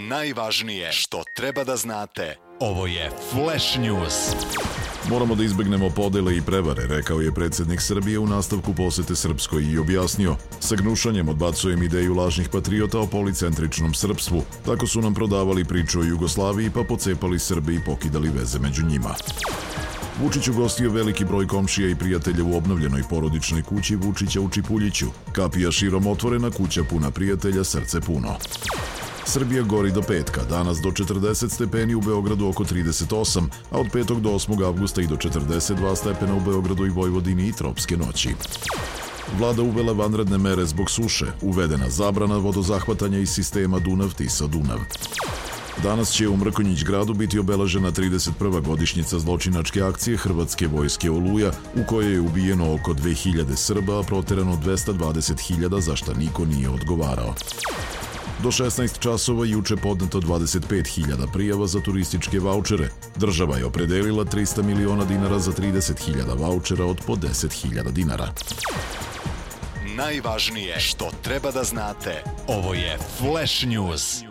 Najvažnije što treba da znate. Ovo je Flash News. Moramo da izbegnemo podele i prevare, rekao je predsjednik Srbije u nastavku posete Srpskoj i objasnio: sa gnušanjem odbacujem ideju lažnih patriota o policentričnom srpstvu. Tako su nam prodavali priču o Jugoslaviji pa pocepali Srbe i pokidali veze među njima. Vučić ugostio veliki broj komšija i prijatelja u obnovljenoj porodičnoj kući Vučića u Čipuljiću. Kapija širom otvorena, kuća puna prijatelja, srce puno. Srbija gori do petka, danas do 40 stepeni, u Beogradu oko 38, a od 5. do 8. avgusta i do 42 stepena u Beogradu i Vojvodini i tropske noći. Vlada uvela vanredne mere zbog suše, uvedena zabrana vodozahvatanja iz sistema Dunav-Tisa-Dunav. Danas će u Mrkonjić gradu biti obeležena 31. godišnjica zločinačke akcije Hrvatske vojske Oluja, u kojoj je ubijeno oko 2000 Srba, a proterano 220.000, za šta niko nije odgovarao. Do 16 časova juče podneto 25.000 prijava za turističke vaučere. Država je opredelila 300 miliona dinara za 30.000 vaučera od po 10.000 dinara. Najvažnije što treba da znate. Ovo je Flash News.